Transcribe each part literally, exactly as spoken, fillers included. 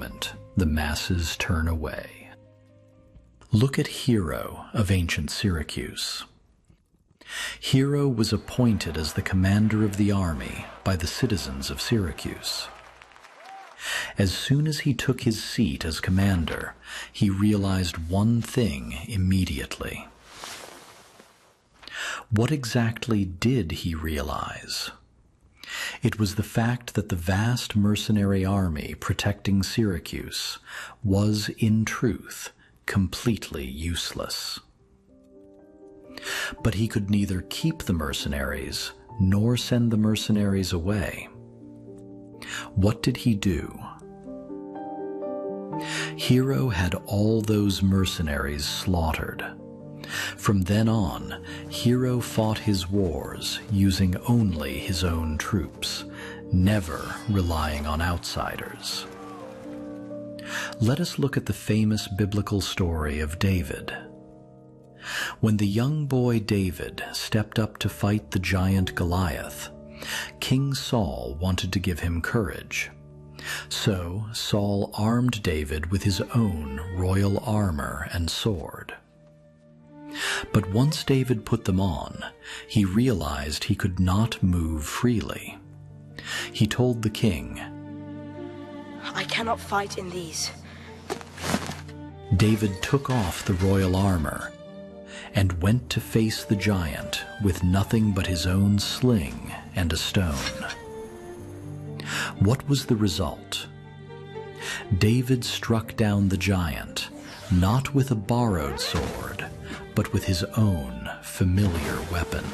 moment, the masses turn away. Look at Hero of ancient Syracuse. Hero was appointed as the commander of the army by the citizens of Syracuse. As soon as he took his seat as commander, he realized one thing immediately. What exactly did he realize? It was the fact that the vast mercenary army protecting Syracuse was, in truth, completely useless. But he could neither keep the mercenaries nor send the mercenaries away. What did he do? Hero had all those mercenaries slaughtered. From then on, Hero fought his wars using only his own troops, never relying on outsiders. Let us look at the famous biblical story of David. When the young boy David stepped up to fight the giant Goliath, King Saul wanted to give him courage. So Saul armed David with his own royal armor and sword. But once David put them on, he realized he could not move freely. He told the king, "I cannot fight in these." David took off the royal armor and went to face the giant with nothing but his own sling and a stone. What was the result? David struck down the giant, not with a borrowed sword, but with his own familiar weapon.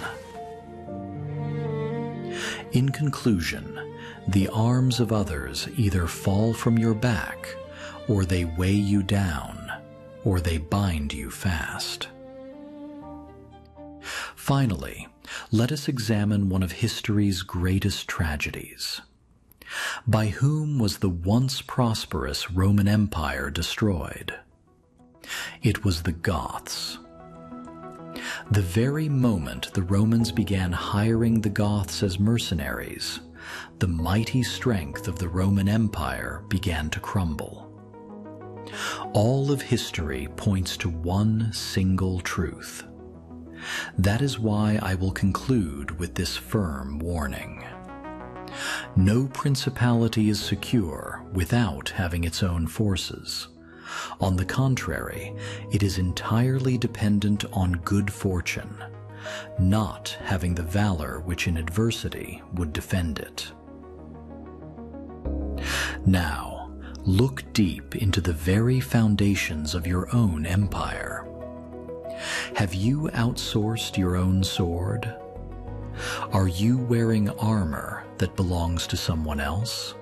In conclusion, the arms of others either fall from your back, or they weigh you down, or they bind you fast. Finally, let us examine one of history's greatest tragedies. By whom was the once prosperous Roman Empire destroyed? It was the Goths. The very moment the Romans began hiring the Goths as mercenaries, the mighty strength of the Roman Empire began to crumble. All of history points to one single truth. That is why I will conclude with this firm warning. No principality is secure without having its own forces. On the contrary, it is entirely dependent on good fortune, not having the valor which in adversity would defend it. Now, look deep into the very foundations of your own empire. Have you outsourced your own sword? Are you wearing armor that belongs to someone else?